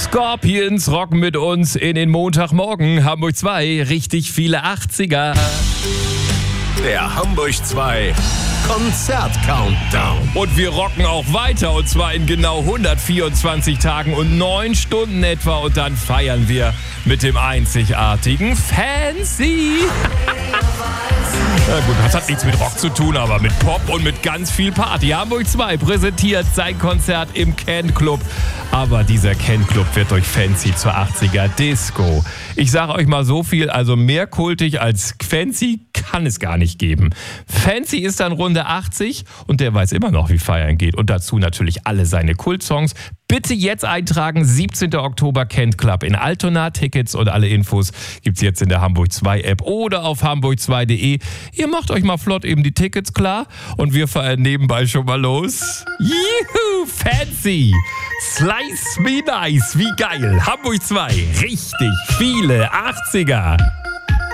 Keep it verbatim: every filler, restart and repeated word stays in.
Scorpions rocken mit uns in den Montagmorgen. Hamburg zwei, richtig viele achtziger. Der Hamburg zwei Konzert-Countdown. Und wir rocken auch weiter, und zwar in genau hundertvierundzwanzig Tagen und neun Stunden etwa. Und dann feiern wir mit dem einzigartigen Fancy. Na gut, das hat nichts mit Rock zu tun, aber mit Pop und mit ganz viel Party. Hamburg zwei präsentiert sein Konzert im Ken Club. Aber dieser Ken Club wird durch Fancy zur achtziger Disco. Ich sage euch mal so viel, also mehr kultig als Fancy kann es gar nicht geben. Fancy ist dann Runde achtzig und der weiß immer noch, wie feiern geht. Und dazu natürlich alle seine Kultsongs. Bitte jetzt eintragen, siebzehnten Oktober Ken Club in Altona. Tickets und alle Infos gibt's jetzt in der Hamburg zwei App oder auf hamburg zwei punkt de. Ihr macht euch mal flott eben die Tickets klar und wir feiern nebenbei schon mal los. Juhu, Fancy! Slice me nice, wie geil! Hamburg zwei, richtig viele achtziger!